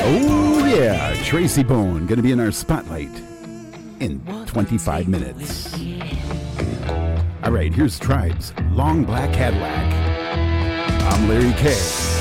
Oh, yeah. Tracy Bone going to be in our spotlight in 25 minutes. All right, here's Tribe's Long Black Cadillac. I'm Larry K.